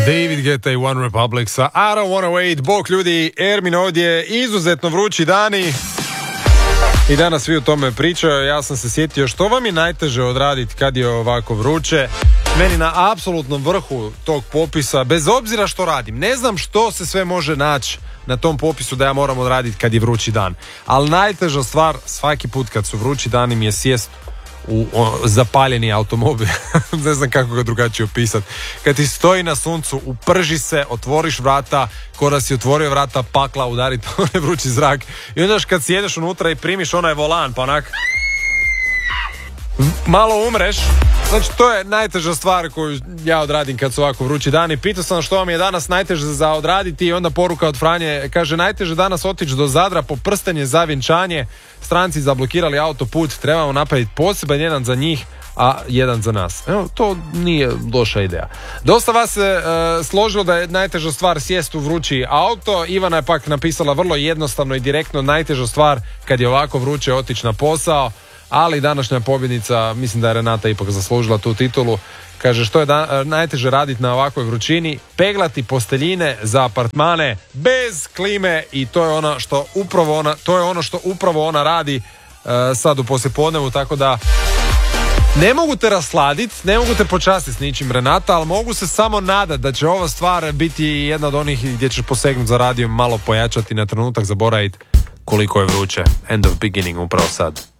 David Guetta i One Republic sa I Don't Wanna Wait. Bog ljudi, Ermin ovdje, izuzetno vrući dani i danas svi o tome pričaju. Ja sam se sjetio što vam je najteže odraditi kad je ovako vruće. Meni na apsolutnom vrhu tog popisa, bez obzira što radim, ne znam što se sve može naći na tom popisu da ja moram odraditi kad je vrući dan, ali najteža stvar svaki put kad su vrući dani mi je sjest u zapaljeni automobil. Ne znam kako ga drugačije opisati. Kad ti stoji na suncu, uprži se, otvoriš vrata, ko da si otvorio vrata pakla, udari to onaj vrući zrak i onda kad sjedeš unutra i primiš onaj volan pa onak malo umreš. Znači to je najteža stvar koju ja odradim kad su ovako vrući dani. Pitao sam što vam je danas najteže za odraditi i onda poruka od Franje kaže najteže danas otići do Zadra po prstenje za vjenčanje. Stranci zablokirali autoput, trebamo napraviti poseban jedan za njih, a jedan za nas. Evo, to nije loša ideja. Dosta vas se složilo da je najteža stvar sjest u vrući auto. Ivana je pak napisala vrlo jednostavno i direktno najteža stvar kad je ovako vruće otići na posao. Ali današnja pobjednica, mislim da je Renata ipak zaslužila tu titulu, kaže što je najteže raditi na ovakvoj vrućini, peglati posteljine za apartmane bez klime i to je ono što upravo ona radi sad u poslijepodnevu, tako da ne mogu te rasladiti, ne mogu te počastiti s ničim Renata, ali mogu se samo nadati da će ova stvar biti jedna od onih gdje ćeš posegnuti za radijom, malo pojačati, na trenutak zaboraviti koliko je vruće. End of beginning upravo sad.